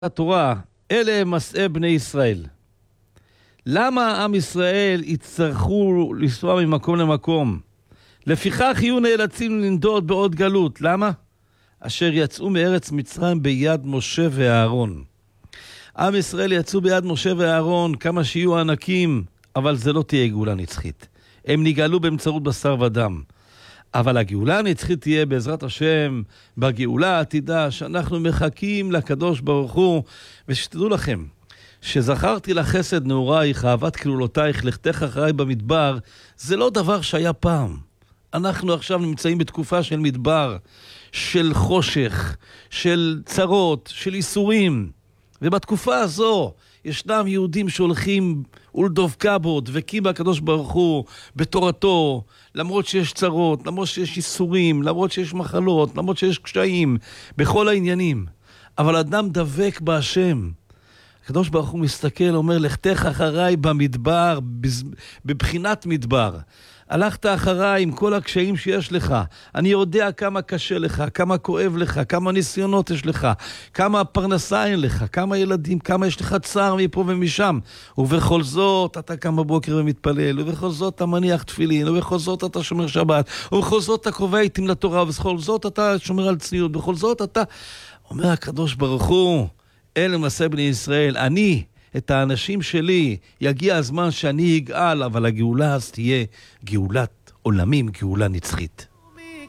התורה, אלה מסעי בני ישראל. למה עם ישראל יצטרכו לנסוע ממקום למקום? לפיכך יהיו נאלצים לנדוד בעוד גלות. למה? אשר יצאו מארץ מצרים ביד משה ואהרון. עם ישראל יצאו ביד משה ואהרון, כמה שיהיו ענקים, אבל זה לא תהיה גאולה נצחית. הם נגאלו באמצעות בשר ודם. אבל הגאולה הנצחית תהיה בעזרת השם, בגאולה העתידה, שאנחנו מחכים לקדוש ברוך הוא. ושתדעו לכם, שזכרתי לחסד נעורייך, אהבת כלולותייך, לכתך אחריי במדבר, זה לא דבר שהיה פעם. אנחנו עכשיו נמצאים בתקופה של מדבר, של חושך, של צרות, של איסורים. ובתקופה הזו ישנם יהודים שהולכים ולדבקה בו, דבקים בקדוש ברוך הוא, בתורתו, למרות שיש צרות, למרות שיש איסורים, למרות שיש מחלות, למרות שיש קשיים, בכל העניינים. אבל אדם דבק בהשם. הקדוש ברוך הוא מסתכל, אומר, לכתך אחריי במדבר, בבחינת מדבר. הלכת אחריי עם כל הקשיים שיש לך. אני יודע כמה קשה לך, כמה כואב לך, כמה ניסיונות יש לך, כמה פרנסה אין לך, כמה ילדים, כמה יש לך צער מפה ומשם. ובכל זאת אתה קם בבוקר ומתפלל, ובכל זאת אתה מניח תפילין, ובכל זאת אתה שומר שבת, ובכל זאת אתה קובע עיתים לתורה, ובכל זאת אתה שומר על צניעות, בכל זאת אתה... אומר הקדוש ברוך הוא, אלה מסעי בני ישראל, אני... את האנשים שלי, יגיע הזמן שאני אגאל, אבל הגאולה אז תהיה גאולת עולמים, גאולה נצחית.